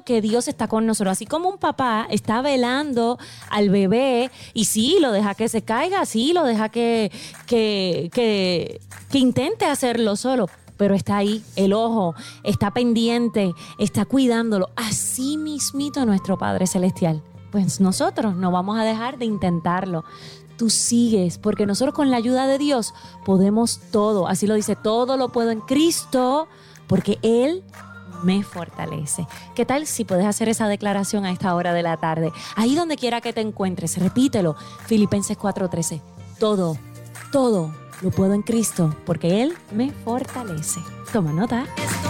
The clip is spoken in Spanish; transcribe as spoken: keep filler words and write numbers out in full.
que Dios está con nosotros. Así como un papá está velando al bebé y sí, lo deja que se caiga, sí, lo deja que, que, que, que intente hacerlo solo, pero está ahí, el ojo, está pendiente, está cuidándolo. Así mismito nuestro Padre Celestial. Pues nosotros no vamos a dejar de intentarlo. Tú sigues, porque nosotros con la ayuda de Dios podemos todo. Así lo dice, todo lo puedo en Cristo, porque Él me fortalece. ¿Qué tal si puedes hacer esa declaración a esta hora de la tarde? Ahí donde quiera que te encuentres, repítelo. Filipenses cuatro trece. Todo, todo lo puedo en Cristo, porque Él me fortalece. Toma nota.